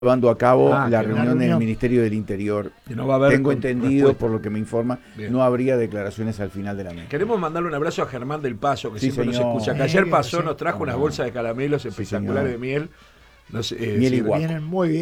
llevando a cabo la que reunión del Ministerio del Interior. Que no va a haber Tengo entendido, respuesta. por lo que me informa, Bien. no habría declaraciones al final de la mesa. Queremos mandarle un abrazo a Germán del Paso, que Sí, siempre señor. nos escucha. Que ayer pasó, nos trajo unas bolsas de caramelos espectaculares de miel. No sé, Miel sí, y guaco. Vienen muy bien.